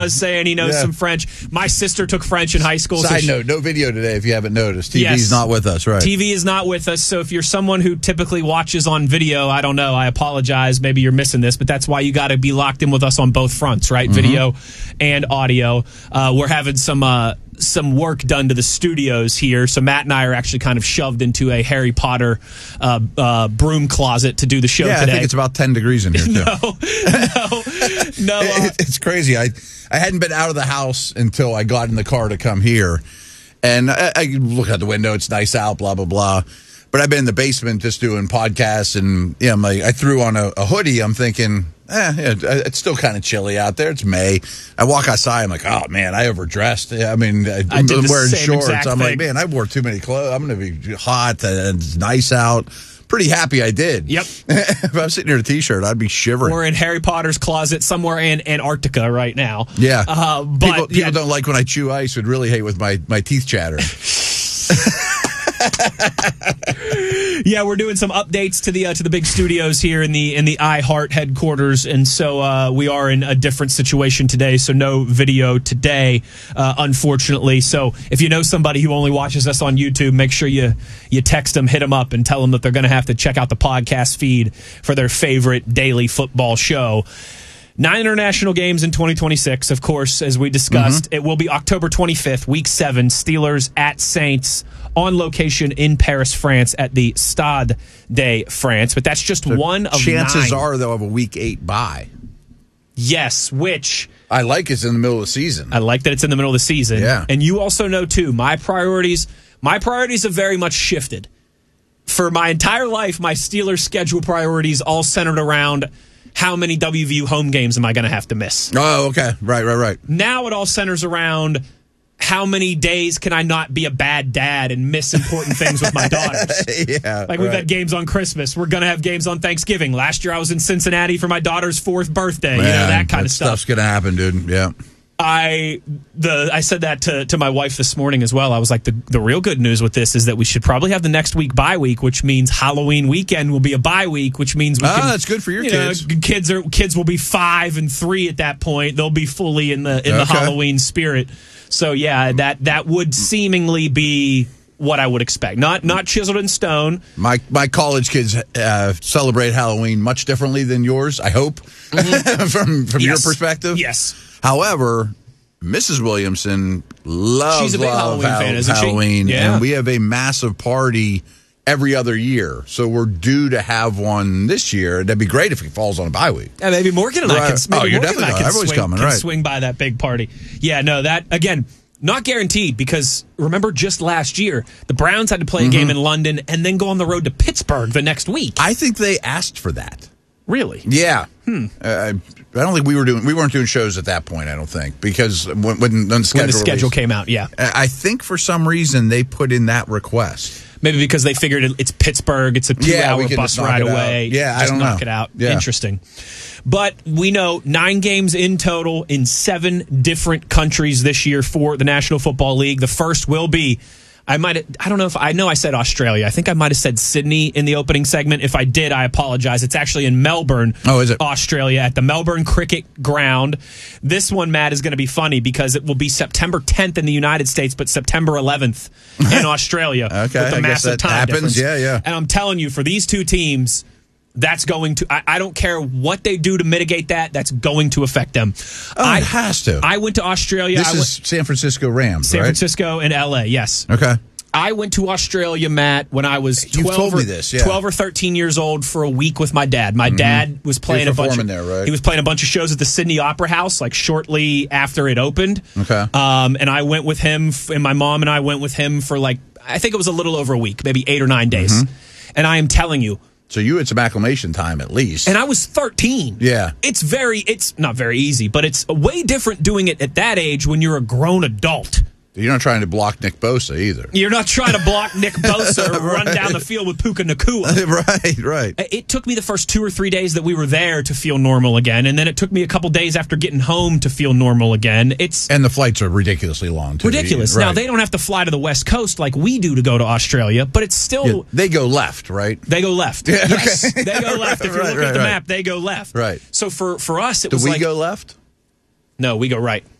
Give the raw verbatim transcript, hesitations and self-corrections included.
saying he knows Yeah. some French. My sister took French in high school. Side so she, note, no video today if you haven't noticed. T V's Yes. not with us, right? T V is not with us, so if you're someone who typically watches on video, I don't know, I apologize. Maybe you're missing this, but that's why you got to be locked in with us on both fronts, right? Mm-hmm. Video and audio. Uh, we're having some uh, some work done to the studios here, so Matt and I are actually kind of shoved into a Harry Potter uh, uh, broom closet to do the show yeah, today. I think it's about ten degrees in here, too. no, no, no. Uh, It- it's crazy. I I hadn't been out of the house until I got in the car to come here, and I, I look out the window. It's nice out. Blah blah blah. But I've been in the basement just doing podcasts, and yeah, I'm like, I threw on a, a hoodie. I'm thinking, eh, yeah, it's still kind of chilly out there. It's May. I walk outside. I'm like, oh man, I overdressed. I mean, I, I did I'm the wearing same shorts. exact I'm like, thing. man, I wore too many clothes. I'm gonna be hot and it's nice out. Pretty happy I did. Yep. If I was sitting here in a t-shirt, I'd be shivering. We're in Harry Potter's closet somewhere in Antarctica right now. Yeah. Uh, but people people yeah, don't like when I chew ice. Would really hate with my, my teeth chatter. yeah, we're doing some updates to the uh, to the big studios here in the in the iHeart headquarters, and so uh, we are in a different situation today. So no video today, uh, unfortunately. So if you know somebody who only watches us on YouTube, make sure you you text them, hit them up, and tell them that they're going to have to check out the podcast feed for their favorite daily football show. Nine international games in twenty twenty-six, of course, as we discussed. Mm-hmm. It will be October twenty-fifth, week seven, Steelers at Saints, on location in Paris, France, at the Stade de France. But that's just So one of chances nine. are they'll have a week eight bye. Yes, which I like it's in the middle of the season. I like that it's in the middle of the season. Yeah. And you also know, too, my priorities, my priorities have very much shifted. For my entire life, my Steelers schedule priorities all centered around how many W V U home games am I going to have to miss. Oh, okay. Right, right, right. Now it all centers around how many days can I not be a bad dad and miss important things with my daughters. Yeah. Like we've right. had games on Christmas. We're going to have games on Thanksgiving. Last year I was in Cincinnati for my daughter's fourth birthday. Man, you know, that kind that of stuff. stuff's going to happen, dude. Yeah. I the I said that to, to my wife this morning as well. I was like, the, the real good news with this is that we should probably have the next week bye week, which means Halloween weekend will be a bye week, which means we Oh, can, that's good for your you kids. know, kids are kids will be five and three at that point. They'll be fully in the in the Okay. Halloween spirit. So yeah, that that would seemingly be what I would expect. Not not chiseled in stone. My my college kids uh, celebrate Halloween much differently than yours, I hope, mm-hmm. from from Yes. your perspective. Yes. However, Missus Williamson loves She's a big love Halloween fan, isn't she? Halloween, Yeah. and we have a massive party every other year. So we're due to have one this year. That'd be great if it falls on a bye week. Yeah, maybe Morgan and I Right. can. Maybe Oh, you're Morgan and I definitely- can everybody's swing, coming, can right. swing by that big party. Yeah, no, that again, not guaranteed because remember just last year the Browns had to play a Mm-hmm. game in London and then go on the road to Pittsburgh the next week. I think they asked for that. Really? Yeah. Hmm. Uh, I don't think we were doing. We weren't doing shows at that point. I don't think because when, when, when the schedule, When the schedule released, came out, yeah. I think for some reason they put in that request. Maybe because they figured it- it's Pittsburgh, it's a Yeah, we two-hour can bus just knock ride it out. away. Yeah, I just don't knock know. it out. Yeah. Interesting. But we know nine games in total in seven different countries this year for the National Football League. The first will be, I might, I don't know if I know I said Australia. I think I might have said Sydney in the opening segment. If I did, I apologize. It's actually in Melbourne, Oh, is it? Australia, at the Melbourne Cricket Ground. This one, Matt, is going to be funny because it will be September tenth in the United States, but September eleventh in Australia. Okay, with the I guess massive that time happens. difference. Yeah, yeah. And I'm telling you, for these two teams, that's going to, I, I don't care what they do to mitigate that, that's going to affect them. Oh, I, it has to. I went to Australia. This I is went, San Francisco Rams, San right? Francisco and L A, yes. Okay. I went to Australia, Matt, when I was You've twelve, told or, me this, yeah. twelve or thirteen years old for a week with my dad. My mm-hmm. dad was playing a bunch of, there, right? he was playing a bunch of shows at the Sydney Opera House, like shortly after it opened. Okay. Um, and I went with him, f- and my mom and I went with him for like, I think it was a little over a week, maybe eight or nine days. Mm-hmm. And I am telling you, So you had some acclimation time at least. and I was thirteen. Yeah. It's very, it's not very easy, but it's way different doing it at that age when you're a grown adult. You're not trying to block Nick Bosa either. You're not trying to block Nick Bosa or run Right. down the field with Puka Nacua. right, right. It took me the first two or three days that we were there to feel normal again, and then it took me a couple days after getting home to feel normal again. It's And the flights are ridiculously long, too. ridiculous. Right. Now, they don't have to fly to the West Coast like we do to go to Australia, but it's still... Yeah, they go left, right? They go left. Yeah, Yes, okay. they go left. If you Right, look right, at the right. map, they go left. Right. So for, for us, it Do was we like... go left? No, we go right.